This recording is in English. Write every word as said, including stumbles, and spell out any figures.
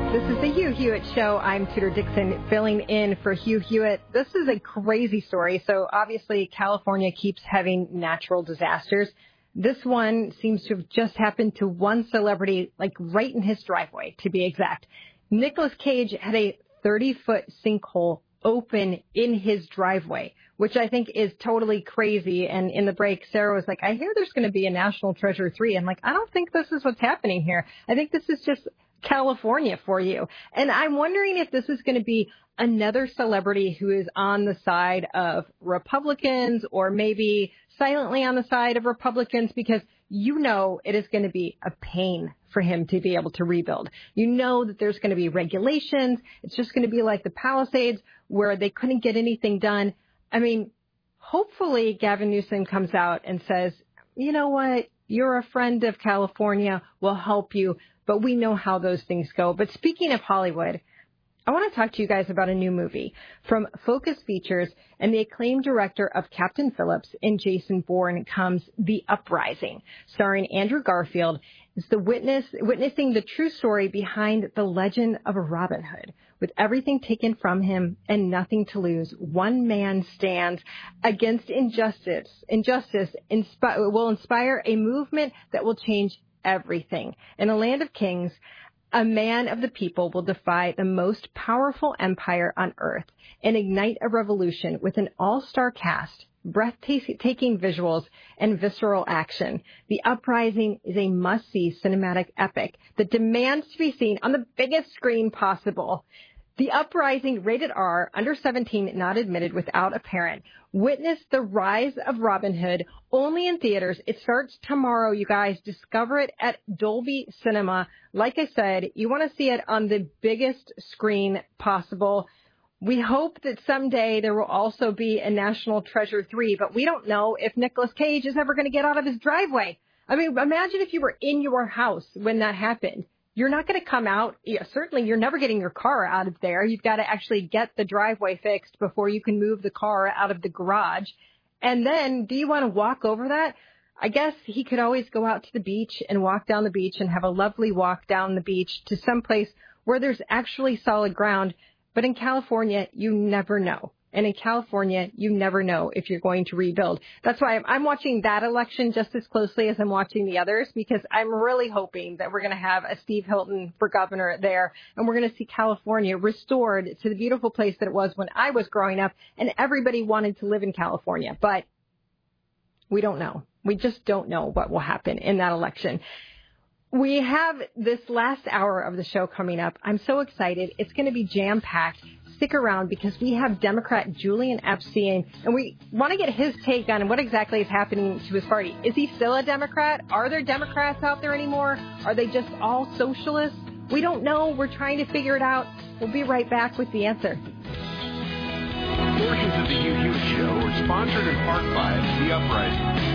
This is the Hugh Hewitt Show. I'm Tudor Dixon filling in for Hugh Hewitt. This is a crazy story. So obviously California keeps having natural disasters. This one seems to have just happened to one celebrity, like right in his driveway, to be exact. Nicolas Cage had a thirty-foot sinkhole open in his driveway, which I think is totally crazy. And in the break, Sarah was like, I hear there's going to be a National Treasure three. I'm like, I don't think this is what's happening here. I think this is just California for you. And I'm wondering if this is going to be another celebrity who is on the side of Republicans or maybe silently on the side of Republicans, because you know it is going to be a pain for him to be able to rebuild. You know that there's going to be regulations. It's just going to be like the Palisades where they couldn't get anything done. I mean, hopefully Gavin Newsom comes out and says, you know what, you're a friend of California, we'll help you. But we know how those things go. But speaking of Hollywood, I want to talk to you guys about a new movie from Focus Features, and the acclaimed director of Captain Phillips and Jason Bourne comes The Uprising, starring Andrew Garfield. It's the witness witnessing the true story behind the legend of Robin Hood. With everything taken from him and nothing to lose, one man stands against injustice. Injustice inspi- will inspire a movement that will change everything. In a land of kings, a man of the people will defy the most powerful empire on earth and ignite a revolution with an all-star cast, breathtaking visuals, and visceral action. The Uprising is a must-see cinematic epic that demands to be seen on the biggest screen possible. The Uprising, rated R, under seventeen, not admitted, without a parent. Witness the rise of Robin Hood, only in theaters. It starts tomorrow, you guys. Discover it at Dolby Cinema. Like I said, you want to see it on the biggest screen possible. We hope that someday there will also be a National Treasure three, but we don't know if Nicolas Cage is ever going to get out of his driveway. I mean, imagine if you were in your house when that happened. You're not going to come out. Yeah, certainly, you're never getting your car out of there. You've got to actually get the driveway fixed before you can move the car out of the garage. And then, do you want to walk over that? I guess he could always go out to the beach and walk down the beach and have a lovely walk down the beach to someplace where there's actually solid ground. But in California, you never know. And in California, you never know if you're going to rebuild. That's why I'm watching that election just as closely as I'm watching the others, because I'm really hoping that we're going to have a Steve Hilton for governor there, and we're going to see California restored to the beautiful place that it was when I was growing up, and everybody wanted to live in California. But we don't know. We just don't know what will happen in that election. We have this last hour of the show coming up. I'm so excited. It's going to be jam-packed. Stick around because we have Democrat Julian Epstein, and we want to get his take on what exactly is happening to his party. Is he still a Democrat? Are there Democrats out there anymore? Are they just all socialists? We don't know. We're trying to figure it out. We'll be right back with the answer. Portions of the U U Show are sponsored in part by The Uprising.